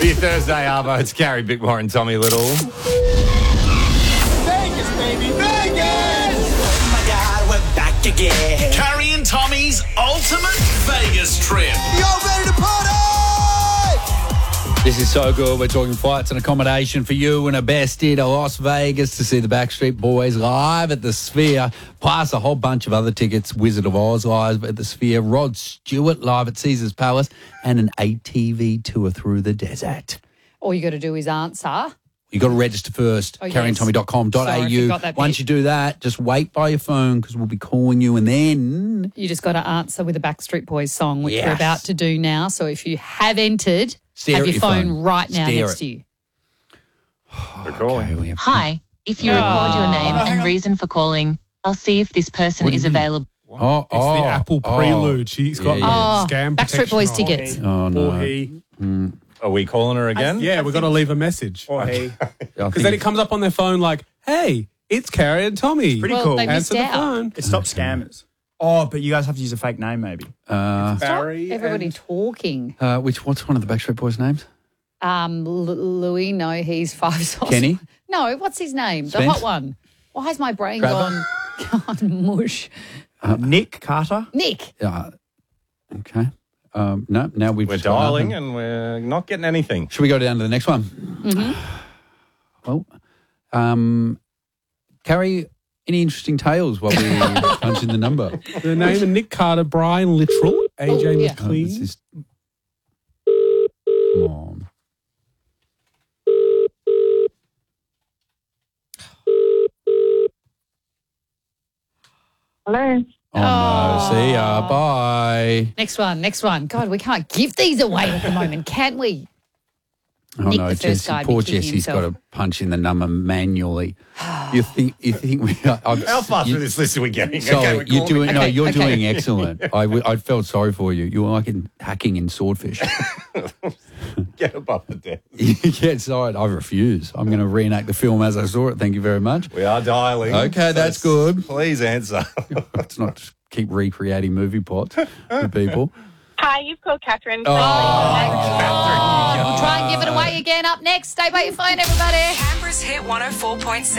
For your Thursday, Arvo, it's Gary Bickmore and Tommy Little. Vegas, baby, Vegas! Oh my God, we're back again. Carrie and Tommy's ultimate Vegas trip. Y'all ready to party? This is so good. We're talking flights and accommodation for you and a bestie to Las Vegas to see the Backstreet Boys live at the Sphere, plus a whole bunch of other tickets. Wizard of Oz live at the Sphere, Rod Stewart live at Caesars Palace, and an ATV tour through the desert. All you got to do is answer. You got to register first, carrieandtommy.com.au. Sorry, I forgot that Once bit. you do that, just wait by your phone because we'll be calling you, and then You just got to answer with a Backstreet Boys song, which we're Yes. about to do now. So if you have entered, Stare have at your your phone phone. right now Stare next it. to you. We're calling. Hi, if you record your name and reason for calling, I'll see if this person is available. Oh, It's the Apple Prelude. She's got scam Backstreet protection Boys on. tickets. Oh, no. Or he. Are we calling her again? Yeah, we've got to leave a message. Or he. Because then it comes up on their phone like, hey, it's Carrie and Tommy. Pretty Well, cool. they missed Answer the out. phone. It stops scammers. Oh, but you guys have to use a fake name, maybe. Barry. Everybody and- talking. What's one of the Backstreet Boys' names? Louis, no, he's 5 sauce. Kenny? No, what's his name? The Spence? hot one. Why has my brain Trevor? gone mush? Nick Carter. Nick. Okay. No, now we've We're just gone up dialing and we're not getting anything. Should we go down to the next one? Well, Carrie, any interesting tales while we punch in the number? The name of Nick Carter, Brian Littrell, AJ yeah. McLean. This is- Come on. Hello. Oh, no. See ya. Bye. Next one. God, we can't give these away at the moment, can we? Oh, Nick, no, the first Jesse. guy, Poor be kicking Jesse's got himself. to punch in the number manually. You think we How far through this list are we getting? Sorry, we're you're calling doing again. you're Okay. doing excellent. I felt sorry for you. You were like hacking in Swordfish. Get above the desk. Yeah, sorry, I refuse. I'm going to reenact the film as I saw it. Thank you very much. We are dialing. Okay, that's good. Please answer. Let's not just keep recreating movie plots for people. Hi, you've called Catherine. We'll try and give it away again up next. Stay by your phone, everybody. Canberra's Hit 104.7.